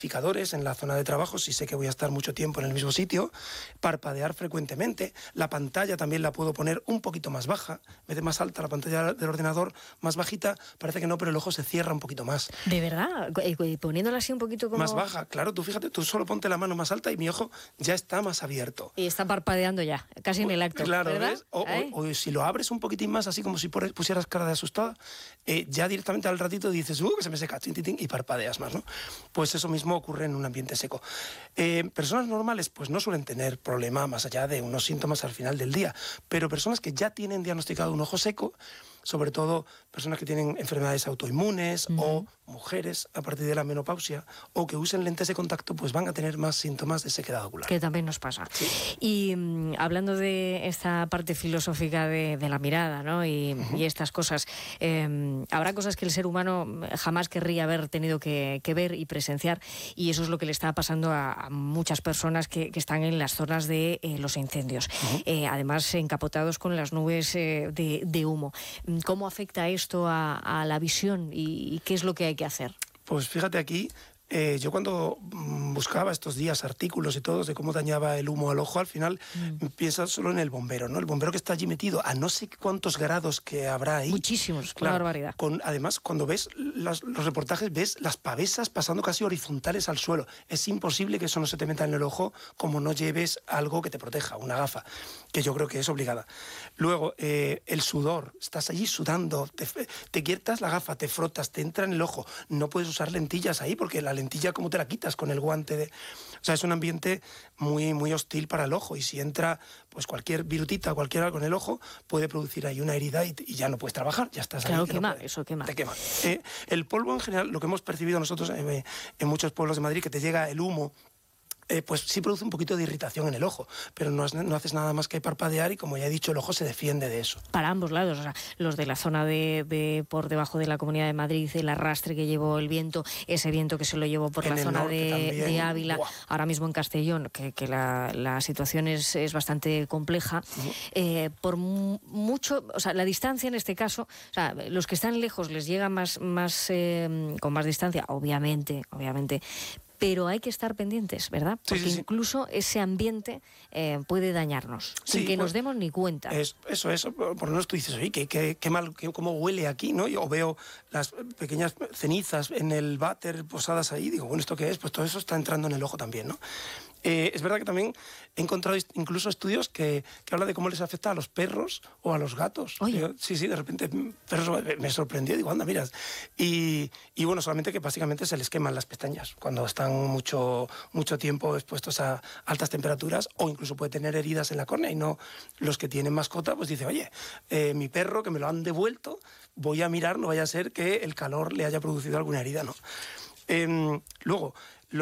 en la zona de trabajo, si sé que voy a estar mucho tiempo en el mismo sitio, parpadear frecuentemente. La pantalla también la puedo poner un poquito más baja, en vez de más alta la pantalla del ordenador, más bajita, parece que no, pero el ojo se cierra un poquito más. ¿De verdad? Poniéndola así un poquito como... Más baja, claro, tú fíjate, tú solo ponte la mano más alta y mi ojo ya está más abierto. Y está parpadeando ya, casi en el acto, claro, ¿verdad? ¿ves? O si lo abres un poquitín más, así como si pusieras cara de asustada, ya directamente al ratito dices, que se me seca, y parpadeas más, ¿no? Pues eso mismo ocurre en un ambiente seco. Personas normales pues no suelen tener problema más allá de unos síntomas al final del día, pero personas que ya tienen diagnosticado un ojo seco, sobre todo personas que tienen enfermedades autoinmunes o mujeres a partir de la menopausia o que usen lentes de contacto, pues van a tener más síntomas de sequedad ocular. Que también nos pasa. Sí. Y hablando de esta parte filosófica de la mirada, ¿no? y estas cosas, habrá cosas que el ser humano jamás querría haber tenido que ver y presenciar, y eso es lo que le está pasando a muchas personas que están en las zonas de los incendios, además encapotados con las nubes de humo. ¿Cómo afecta esto a la visión y qué es lo que hay que hacer? Pues fíjate aquí, yo cuando buscaba estos días artículos y todo de cómo dañaba el humo al ojo, al final piensas solo en el bombero, ¿no? El bombero que está allí metido a no sé cuántos grados que habrá ahí. Muchísimos, claro, una barbaridad. Además, cuando ves los reportajes, ves las pavesas pasando casi horizontales al suelo. Es imposible que eso no se te meta en el ojo como no lleves algo que te proteja, una gafa, que yo creo que es obligada. Luego, el sudor, estás allí sudando, te quitas la gafa, te frotas, te entra en el ojo, no puedes usar lentillas ahí porque la lentilla, ¿cómo te la quitas con el guante? O sea, es un ambiente muy, muy hostil para el ojo, y si entra pues cualquier virutita, cualquier algo en el ojo, puede producir ahí una herida y ya no puedes trabajar, ya estás claro, ahí. Quema, eso quema. Te quema. El polvo en general, lo que hemos percibido nosotros en muchos pueblos de Madrid, que te llega el humo, pues sí produce un poquito de irritación en el ojo, pero no haces nada más que parpadear y, como ya he dicho, el ojo se defiende de eso. Para ambos lados, o sea, los de la zona de por debajo de la Comunidad de Madrid, el arrastre que llevó el viento, ese viento que se lo llevó por la zona de Ávila, ahora mismo en Castellón, que la situación es bastante compleja, por mucho, o sea, la distancia en este caso, o sea, los que están lejos les llega más con más distancia, obviamente, pero hay que estar pendientes, ¿verdad? Porque incluso ese ambiente puede dañarnos, sin que nos demos ni cuenta. Eso, por lo menos tú dices, oye, qué mal, cómo huele aquí, ¿no? Yo veo las pequeñas cenizas en el váter posadas ahí, digo, bueno, ¿esto qué es? Pues todo eso está entrando en el ojo también, ¿no? Es verdad que también he encontrado incluso estudios que hablan de cómo les afecta a los perros o a los gatos. Sí, de repente perros me sorprendió, digo, anda, mira. Y bueno, solamente que básicamente se les queman las pestañas cuando están mucho tiempo expuestos a altas temperaturas, o incluso puede tener heridas en la córnea, y no los que tienen mascota, pues dice, oye, mi perro que me lo han devuelto, voy a mirar, no vaya a ser que el calor le haya producido alguna herida, ¿no? Luego,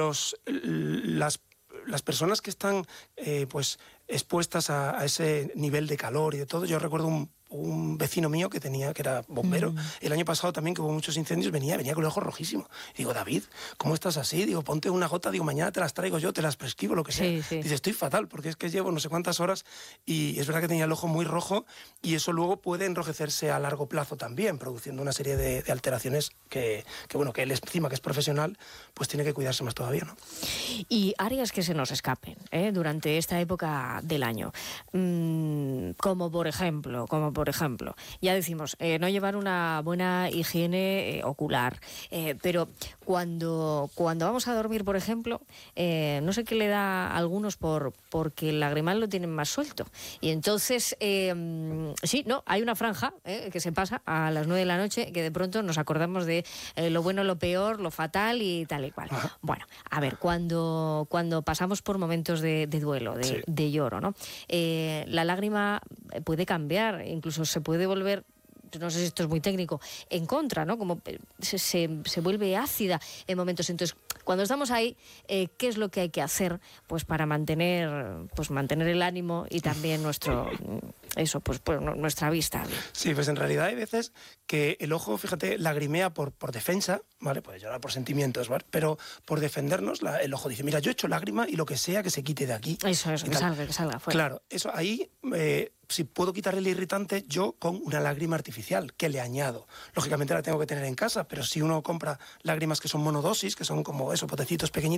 las personas que están pues expuestas a ese nivel de calor y de todo, yo recuerdo un vecino mío que era bombero, el año pasado también, que hubo muchos incendios, venía con el ojo rojísimo. Y digo, David, ¿cómo estás así? Digo, ponte una gota, digo, mañana te las traigo yo, te las prescribo, lo que sea. Dice, estoy fatal, porque es que llevo no sé cuántas horas, y es verdad que tenía el ojo muy rojo, y eso luego puede enrojecerse a largo plazo también, produciendo una serie de alteraciones que él, encima que es profesional, pues tiene que cuidarse más todavía, ¿no? Y áreas que se nos escapen durante esta época del año, como por ejemplo, ya decimos, no llevar una buena higiene ocular, pero cuando vamos a dormir, por ejemplo, no sé qué le da a algunos porque el lagrimal lo tienen más suelto, y entonces hay una franja que se pasa a las 9 de la noche, que de pronto nos acordamos de lo bueno, lo peor, lo fatal y tal y cual. Bueno, a ver, cuando pasamos por momentos de duelo, de lloro, ¿no? La lágrima puede cambiar, incluso se puede volver, no sé si esto es muy técnico, en contra, ¿no? Como se vuelve ácida en momentos. Entonces, cuando estamos ahí, ¿qué es lo que hay que hacer? Pues para mantener el ánimo y también eso, pues nuestra vista. Sí, pues en realidad hay veces que el ojo, fíjate, lagrimea por defensa, ¿vale? Puede llorar por sentimientos, ¿vale? Pero por defendernos, el ojo dice, mira, yo he hecho lágrima y lo que sea que se quite de aquí. Eso, que salga fuera. Claro, eso ahí, si puedo quitarle el irritante, yo con una lágrima artificial, que le añado. Lógicamente la tengo que tener en casa, pero si uno compra lágrimas que son monodosis, que son como esos potecitos pequeñitos,